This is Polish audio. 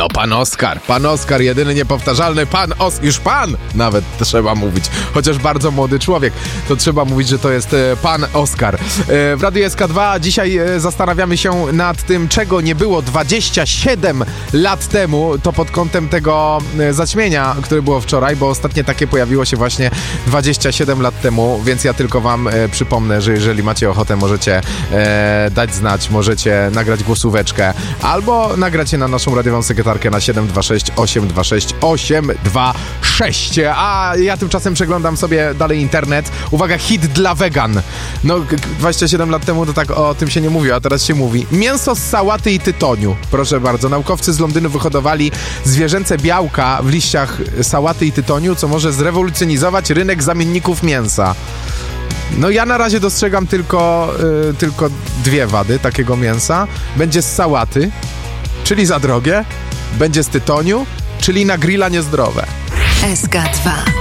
No pan Oskar, jedyny niepowtarzalny już pan nawet trzeba mówić, chociaż bardzo młody człowiek, to trzeba mówić, że to jest pan Oskar. W Radiu SK2 dzisiaj zastanawiamy się nad tym, czego nie było 27 lat temu, to pod kątem tego zaćmienia, które było wczoraj, bo ostatnie takie pojawiło się właśnie 27 lat temu, więc ja tylko wam przypomnę, że jeżeli macie ochotę, możecie dać znać, możecie nagrać głosóweczkę, albo nagrać je na naszą radiową sekretarkę na 726 826 826. A ja tymczasem przeglądam sobie dalej internet. Uwaga, hit dla wegan. No, 27 lat temu to tak o tym się nie mówiło, a teraz się mówi. Mięso z sałaty i tytoniu. Proszę bardzo, naukowcy z Londynu wyhodowali zwierzęce białka w liściach sałaty i tytoniu, co może zrewolucjonizować rynek zamienników mięsa. No ja na razie dostrzegam tylko dwie wady takiego mięsa. Będzie z sałaty, czyli za drogie, będzie z tytoniu, czyli na grilla niezdrowe. SK2